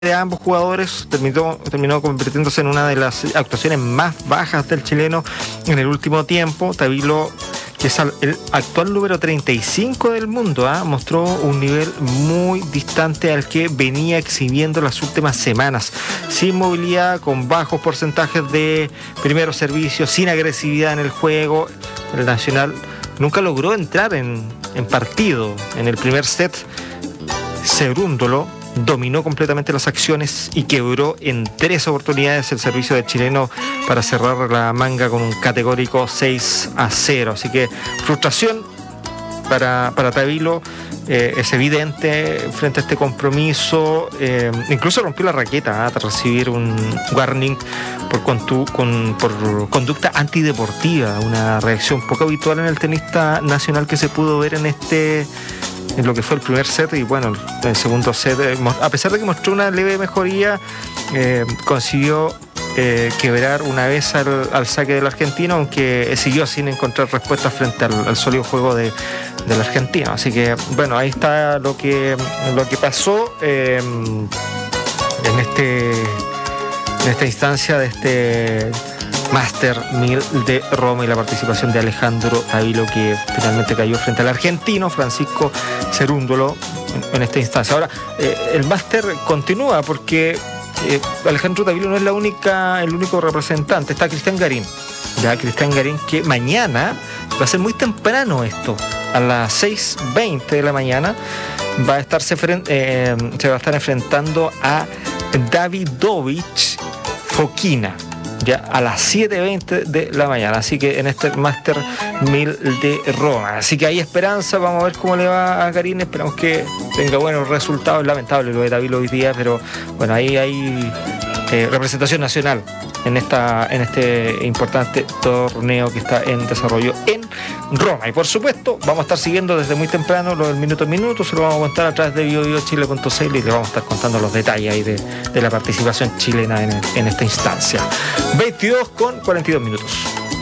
de ambos jugadores terminó convirtiéndose en una de las actuaciones más bajas del chileno en el último tiempo. Tabilo, que es el actual número 35 del mundo, mostró un nivel muy distante al que venía exhibiendo las últimas semanas. Sin movilidad, con bajos porcentajes de primeros servicios, sin agresividad en el juego, el Nacional nunca logró entrar en partido. En el primer set, Cerúndolo dominó completamente las acciones y quebró en 3 oportunidades el servicio del chileno para cerrar la manga con un categórico 6-0. Así que frustración para Tabilo es evidente frente a este compromiso. Incluso rompió la raqueta tras recibir un warning por conducta antideportiva, una reacción poco habitual en el tenista nacional que se pudo ver en lo que fue el primer set. Y bueno, en el segundo set, a pesar de que mostró una leve mejoría, consiguió quebrar una vez al saque del argentino, aunque siguió sin encontrar respuestas frente al sólido juego del argentino. Así que bueno, ahí está lo que pasó en esta instancia de este Master 1000 de Roma y la participación de Alejandro Tabilo, que finalmente cayó frente al argentino Francisco Cerúndolo en esta instancia. Ahora, el Master continúa porque Alejandro Tabilo no es el único representante. Está Cristian Garín, que mañana va a ser muy temprano esto, a las 6:20 de la mañana se va a estar enfrentando a Davidovich Fokina, ya a las 7:20 de la mañana, así que en este Master 1000 de Roma. Así que hay esperanza, vamos a ver cómo le va a Garín, esperamos que tenga buenos resultados. Lamentable lo de Tabilo hoy día, pero bueno, ahí hay representación nacional en este importante torneo que está en desarrollo en Roma. Y por supuesto, vamos a estar siguiendo desde muy temprano lo del minuto a minuto, se lo vamos a contar a través de biobiochile.cl y le vamos a estar contando los detalles ahí de la participación chilena en esta instancia. 22:42.